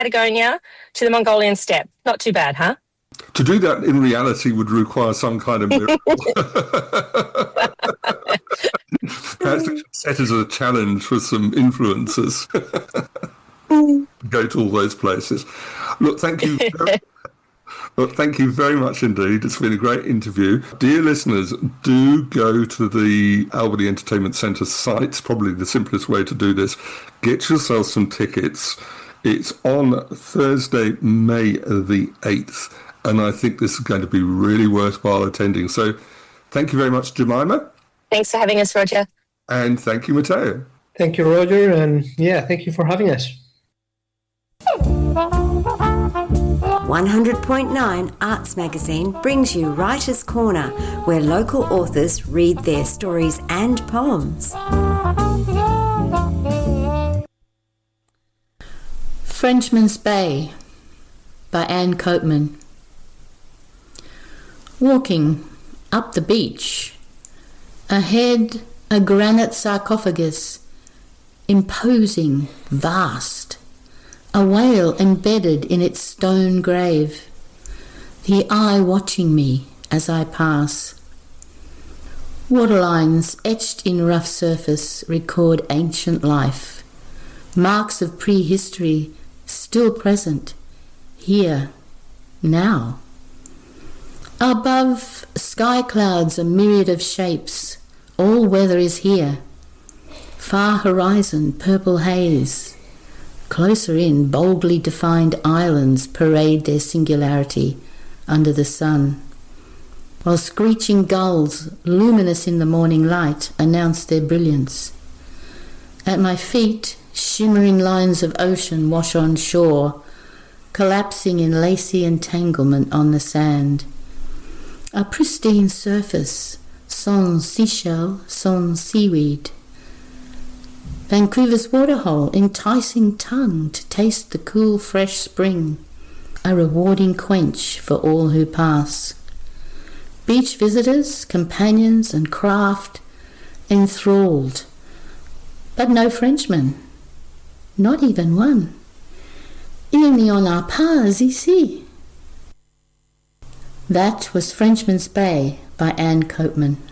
Patagonia to the Mongolian steppe. Not too bad, huh? To do that in reality would require some kind of miracle. Perhaps we should set as a challenge for some influencers. Go to all those places. Look, thank you. Look, thank you very much indeed. It's been a great interview. Dear listeners, do go to the Albany Entertainment Centre site. It's probably the simplest way to do this. Get yourself some tickets. It's on Thursday, May the 8th. And I think this is going to be really worthwhile attending. So thank you very much, Jemima. Thanks for having us, Roger. And thank you, Matteo. Thank you, Roger. And thank you for having us. 100.9 Arts Magazine brings you Writer's Corner, where local authors read their stories and poems. Frenchman's Bay by Anne Copeman. Walking up the beach, ahead a granite sarcophagus, imposing, vast, a whale embedded in its stone grave, the eye watching me as I pass. Waterlines etched in rough surface record ancient life, marks of prehistory still present, here, now. Above, sky clouds a myriad of shapes, all weather is here. Far horizon, purple haze. Closer in, boldly defined islands parade their singularity under the sun, while screeching gulls, luminous in the morning light, announce their brilliance. At my feet, shimmering lines of ocean wash on shore, collapsing in lacy entanglement on the sand. A pristine surface, sans seashell, sans seaweed. Vancouver's waterhole, enticing tongue to taste the cool fresh spring, a rewarding quench for all who pass. Beach visitors, companions and craft, enthralled. But no Frenchman, not even one. Il n'y en a pas ici. That was Frenchman's Bay by Anne Copeman.